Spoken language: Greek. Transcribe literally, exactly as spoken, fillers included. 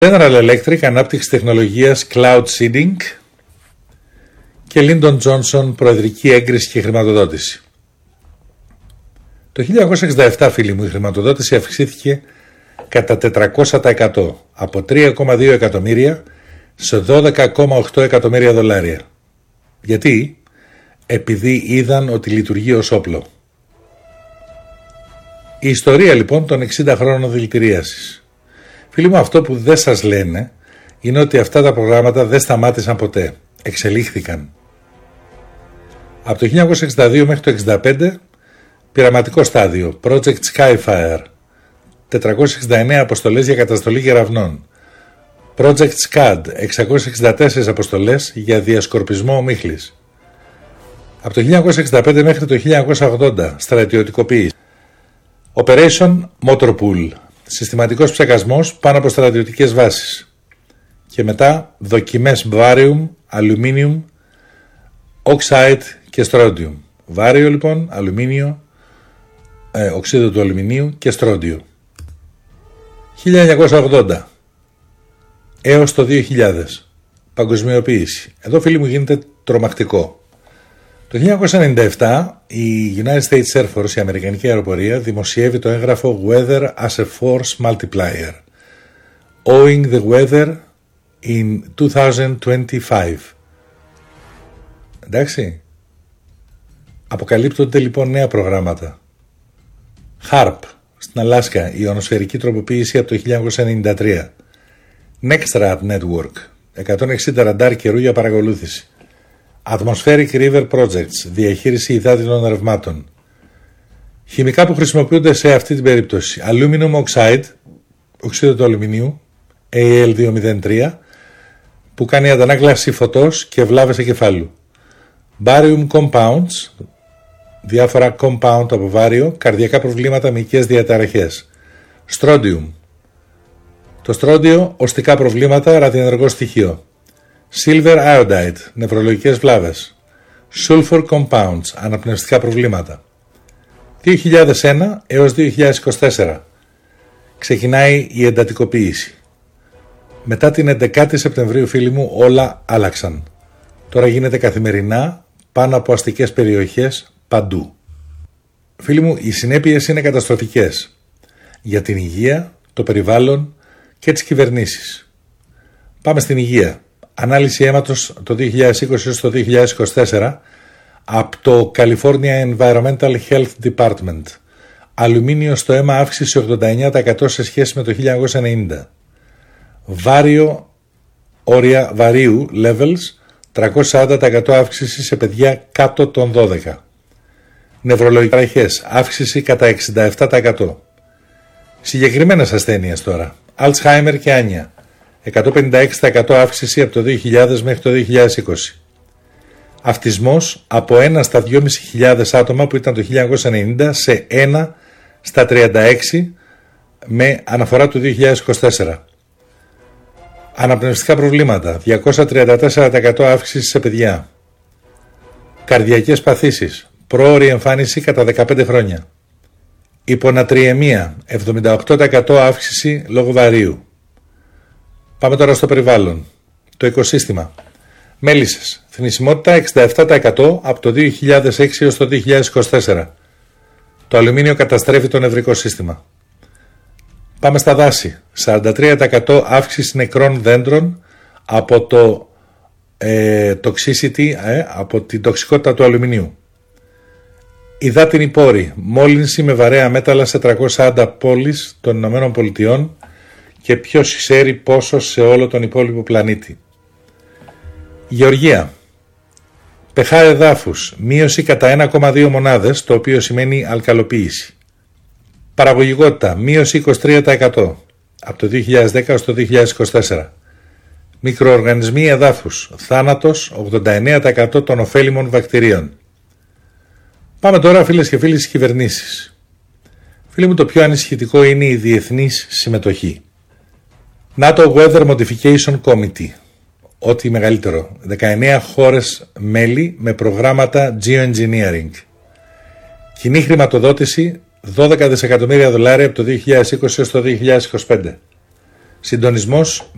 General Electric, ανάπτυξη τεχνολογίας Cloud Seeding και Lyndon Johnson, προεδρική έγκριση και χρηματοδότηση. Το χίλια εννιακόσια εξήντα επτά, φίλοι μου, η χρηματοδότηση αυξήθηκε κατά τετρακόσια τοις εκατό από τρία κόμμα δύο εκατομμύρια σε δώδεκα κόμμα οκτώ εκατομμύρια δολάρια. Γιατί? Επειδή είδαν ότι λειτουργεί ως όπλο. Η ιστορία λοιπόν των εξήντα χρόνων δηλητηρίασης. Φίλοι μου, αυτό που δεν σας λένε είναι ότι αυτά τα προγράμματα δεν σταμάτησαν ποτέ. Εξελίχθηκαν. Από το χίλια εννιακόσια εξήντα δύο μέχρι το εξήντα πέντε, πειραματικό στάδιο, Project Skyfire, τετρακόσιες εξήντα εννέα αποστολές για καταστολή γεραβνών. Project σκαντ, εξακόσιες εξήντα τέσσερις αποστολές για διασκορπισμό ομίχλης. Από το χίλια εννιακόσια εξήντα πέντε μέχρι το χίλια εννιακόσια ογδόντα, στρατιωτικοποίηση. Operation Motorpool, συστηματικός ψεκασμός πάνω από στρατιωτικές βάσεις. Και μετά δοκιμές Barium, Aluminium, Oxide και Strontium. Βάριο λοιπόν, αλουμίνιο, ε, οξύδιο του αλουμινίου και στρόντιο. χίλια εννιακόσια ογδόντα έως το δύο χιλιάδες, παγκοσμιοποίηση. Εδώ, φίλοι μου, γίνεται τρομακτικό. Το χίλια εννιακόσια ενενήντα επτά η United States Air Force, η Αμερικανική αεροπορία, δημοσιεύει το έγγραφο Weather as a Force Multiplier, Owing the Weather in είκοσι είκοσι πέντε. Εντάξει. Αποκαλύπτονται λοιπόν νέα προγράμματα. χάρπ στην Αλάσκα, η ιονοσφαιρική τροποποίηση από το χίλια εννιακόσια ενενήντα τρία. Nextrat Network, εκατόν εξήντα ραντάρ καιρού για παρακολούθηση. Atmospheric River Projects, διαχείριση υδάτινων ρευμάτων. Χημικά που χρησιμοποιούνται σε αυτή την περίπτωση. Aluminum Oxide, οξύδιο του αλουμινίου, έι ελ διακόσια τρία, που κάνει αντανάκλαση φωτός και βλάβες εγκεφάλου. Barium Compounds, διάφορα compound από βάριο, καρδιακά προβλήματα, μυϊκές διαταραχές. Strontium, το στρόντιο, οστικά προβλήματα, ραδιενεργό στοιχείο. Silver Iodide, νευρολογικές βλάβες. Sulfur Compounds, αναπνευστικά προβλήματα. δύο χιλιάδες ένα έως δύο χιλιάδες είκοσι τέσσερα ξεκινάει η εντατικοποίηση. Μετά την έντεκα Σεπτεμβρίου, φίλοι μου, όλα άλλαξαν. Τώρα γίνεται καθημερινά πάνω από αστικές περιοχές παντού. Φίλοι μου, οι συνέπειες είναι καταστροφικές για την υγεία, το περιβάλλον και τις κυβερνήσεις. Πάμε στην υγεία. Ανάλυση αίματος το δύο χιλιάδες είκοσι έως το δύο χιλιάδες είκοσι τέσσερα από το California Environmental Health Department. Αλουμίνιο στο αίμα, αύξηση ογδόντα εννέα τοις εκατό σε σχέση με το χίλια εννιακόσια ενενήντα. Βάριο, όρια βαρίου, levels, τριακόσια σαράντα τοις εκατό αύξηση σε παιδιά κάτω των δώδεκα. Νευρολογικές ταραχές, αύξηση κατά εξήντα επτά τοις εκατό. Συγκεκριμένες ασθένειες τώρα. Alzheimer και άνια. εκατόν πενήντα έξι τοις εκατό αύξηση από το δύο χιλιάδες μέχρι το δύο χιλιάδες είκοσι. Αυτισμός από ένα στα δυόμισι χιλιάδες άτομα που ήταν το χίλια εννιακόσια ενενήντα σε ένα στα τριάντα έξι με αναφορά του δύο χιλιάδες είκοσι τέσσερα. Αναπνευστικά προβλήματα, διακόσια τριάντα τέσσερα τοις εκατό αύξηση σε παιδιά. Καρδιακές παθήσεις, πρόωρη εμφάνιση κατά δεκαπέντε χρόνια. Υπονατριεμία, εβδομήντα οκτώ τοις εκατό αύξηση λόγω βαρίου. Πάμε τώρα στο περιβάλλον. Το οικοσύστημα. Μέλισσες. Θνησιμότητα εξήντα επτά τοις εκατό από το δύο χιλιάδες έξι έως το δύο χιλιάδες είκοσι τέσσερα. Το αλουμίνιο καταστρέφει το νευρικό σύστημα. Πάμε στα δάση. σαράντα τρία τοις εκατό αύξηση νεκρών δέντρων από το ε, toxicity, ε, από την τοξικότητα του αλουμινίου. Υδάτινοι πόροι. Μόλυνση με βαρέα μέταλλα σε τριακόσιες σαράντα πόλεις των Ηνωμένων Πολιτειών και ποιος ξέρει πόσο σε όλο τον υπόλοιπο πλανήτη. Γεωργία. pH εδάφους. Μείωση κατά ένα κόμμα δύο μονάδες, το οποίο σημαίνει αλκαλοποίηση. Παραγωγικότητα. Μείωση είκοσι τρία τοις εκατό από το δύο χιλιάδες δέκα έως το δύο χιλιάδες είκοσι τέσσερα. Μικροοργανισμοί εδάφους. Θάνατος ογδόντα εννέα τοις εκατό των ωφέλιμων βακτηρίων. Πάμε τώρα, φίλες και φίλοι, στις κυβερνήσεις. Φίλοι μου, το πιο ανησυχητικό είναι η διεθνής συμμετοχή. NATO Weather Modification Committee, ό,τι μεγαλύτερο, δεκαεννέα χώρες μέλη με προγράμματα geoengineering. Κοινή χρηματοδότηση δώδεκα δισεκατομμύρια δολάρια από το δύο χιλιάδες είκοσι έως το δύο χιλιάδες είκοσι πέντε. Συντονισμός